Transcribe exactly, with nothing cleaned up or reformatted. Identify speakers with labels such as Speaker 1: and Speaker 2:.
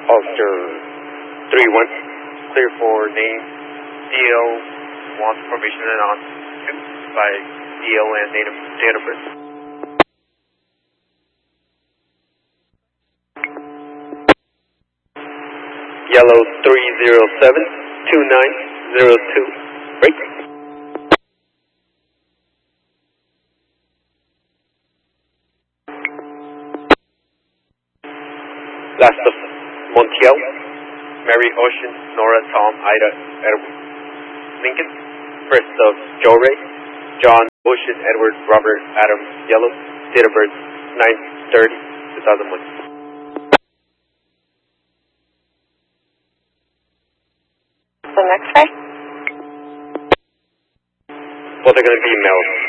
Speaker 1: Officer three one, clear for name. D L wants information on two by D L and date of, date of birth. Yellow three zero seven two nine zero two. Break. Last of Montiel, Mary Ocean, Nora, Tom, Ida, Edward, Lincoln. First of Joe Ray, John, Ocean, Edward, Robert, Adam, Yellow. Date of birth nine thirty two thousand one.
Speaker 2: The next day?
Speaker 1: Both are going to be males.